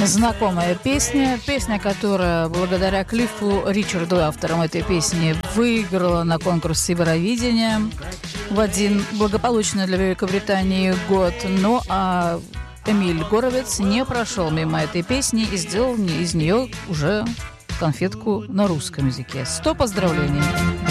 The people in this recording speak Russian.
Знакомая песня, которая благодаря Клиффу Ричарду, авторам этой песни, выиграла на конкурсе Евровидения в один благополучный для Великобритании год. Ну а Эмиль Горовец не прошел мимо этой песни и сделал из нее уже конфетку на русском языке. 100 поздравлений!